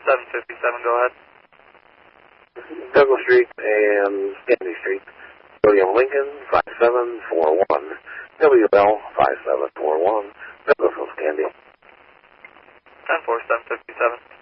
757, go ahead. Douglas Street and Candy Street. William Lincoln, 5741. WL 5741. Douglas Candy. 10-4, 757.